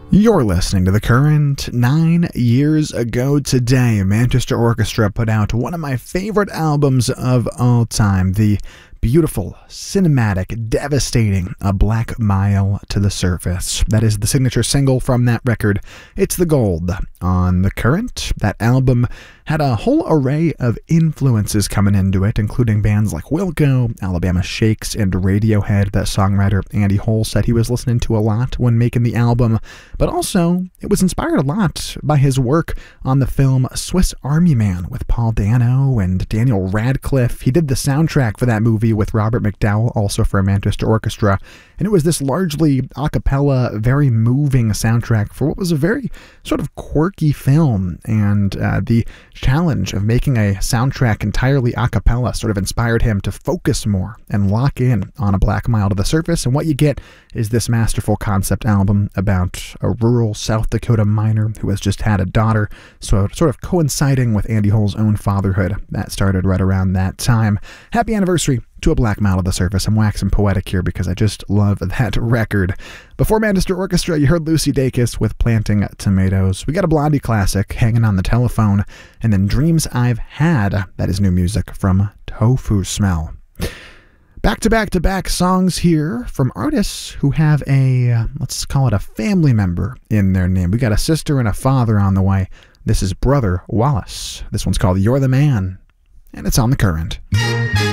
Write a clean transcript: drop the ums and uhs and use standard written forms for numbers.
You're listening to The Current. 9 years ago today, Manchester Orchestra put out one of my favorite albums of all time, the beautiful, cinematic, devastating A Black Mile to the Surface. That is the signature single from that record. It's The Gold on The Current. That album had a whole array of influences coming into it, including bands like Wilco, Alabama Shakes, and Radiohead that songwriter Andy Hull said he was listening to a lot when making the album. But also, it was inspired a lot by his work on the film Swiss Army Man with Paul Dano and Daniel Radcliffe. He did the soundtrack for that movie with Robert McDowell, also for Manchester Orchestra, and it was this largely a cappella, very moving soundtrack for what was a very sort of quirky film, and the challenge of making a soundtrack entirely a cappella sort of inspired him to focus more and lock in on A Black Mile to the Surface, and what you get is this masterful concept album about a rural South Dakota miner who has just had a daughter, so sort of coinciding with Andy Hull's own fatherhood. That started right around that time. Happy anniversary to A Black Mile to the Surface. I'm waxing poetic here because I just love that record. Before Manchester Orchestra, you heard Lucy Dacus with Planting Tomatoes. We got a Blondie classic, Hanging on the Telephone, and then Dreams I've Had. That is new music from Tofu Smell. Back-to-back-to-back songs here from artists who have a, let's call it a family member in their name. We got a sister and a father on the way. This is Brother Wallace. This one's called You're the Man, and it's on The Current.